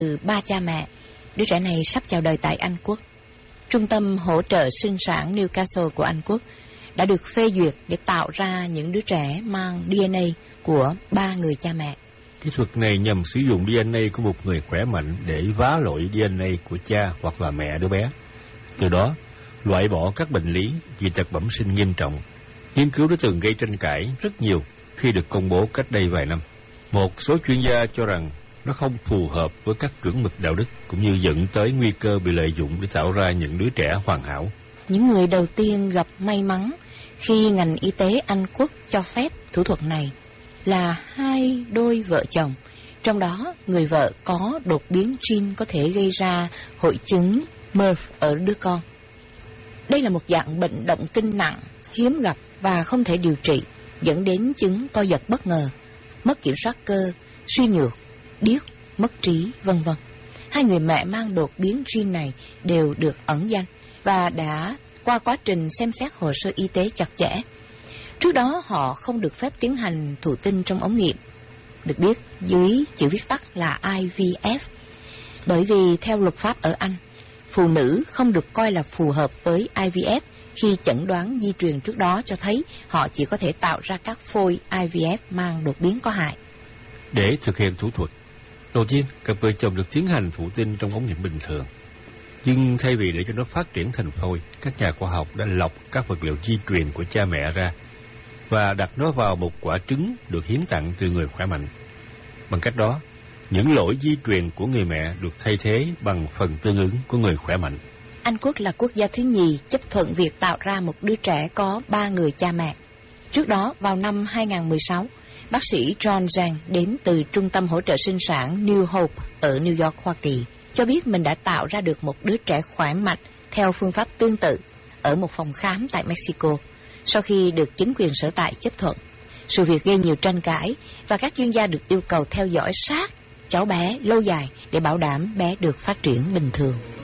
từ 3 cha mẹ, đứa trẻ này sắp chào đời tại Anh Quốc. Trung tâm hỗ trợ sinh sản Newcastle của Anh Quốc đã được phê duyệt để tạo ra những đứa trẻ mang DNA của 3 người cha mẹ. Kỹ thuật này nhằm sử dụng DNA của một người khỏe mạnh để vá lỗi DNA của cha hoặc là mẹ đứa bé. Từ đó, loại bỏ các bệnh lý, dị tật bẩm sinh nghiêm trọng. Nghiên cứu đã từng gây tranh cãi rất nhiều khi được công bố cách đây vài năm. Một số chuyên gia cho rằng nó không phù hợp với các chuẩn mực đạo đức, cũng như dẫn tới nguy cơ bị lợi dụng để tạo ra những đứa trẻ hoàn hảo. Những người đầu tiên gặp may mắn khi ngành y tế Anh Quốc cho phép thủ thuật này là 2 đôi vợ chồng. Trong đó, người vợ có đột biến gene có thể gây ra hội chứng MERS ở đứa con. Đây là một dạng bệnh động kinh nặng, hiếm gặp và không thể điều trị, dẫn đến chứng co giật bất ngờ, mất kiểm soát cơ, suy nhược, điếc, mất trí, vân vân. 2 người mẹ mang đột biến gene này đều được ẩn danh và đã qua quá trình xem xét hồ sơ y tế chặt chẽ. Trước đó họ không được phép tiến hành thụ tinh trong ống nghiệm, được biết dưới chữ viết tắt là IVF, bởi vì theo luật pháp ở Anh, phụ nữ không được coi là phù hợp với IVF khi chẩn đoán di truyền trước đó cho thấy họ chỉ có thể tạo ra các phôi IVF mang đột biến có hại. Để thực hiện thủ thuật, đầu tiên cặp vợ chồng được tiến hành thụ tinh trong ống nghiệm bình thường. Nhưng thay vì để cho nó phát triển thành phôi, các nhà khoa học đã lọc các vật liệu di truyền của cha mẹ ra và đặt nó vào một quả trứng được hiến tặng từ người khỏe mạnh. Bằng cách đó, những lỗi di truyền của người mẹ được thay thế bằng phần tương ứng của người khỏe mạnh. Anh Quốc là quốc gia thứ nhì chấp thuận việc tạo ra một đứa trẻ có 3 người cha mẹ. Trước đó, vào năm 2016, bác sĩ John Zhang đến từ Trung tâm hỗ trợ sinh sản New Hope ở New York, Hoa Kỳ, cho biết mình đã tạo ra được một đứa trẻ khỏe mạnh theo phương pháp tương tự ở một phòng khám tại Mexico, sau khi được chính quyền sở tại chấp thuận. Sự việc gây nhiều tranh cãi và các chuyên gia được yêu cầu theo dõi sát cháu bé lâu dài để bảo đảm bé được phát triển bình thường.